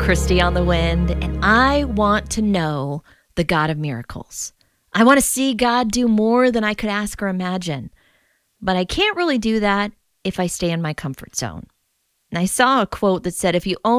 Christy on the Wind, and I want to know the God of miracles. I want to see God do more than I could ask or imagine. But I can't really do that if I stay in my comfort zone. And I saw a quote that said, if you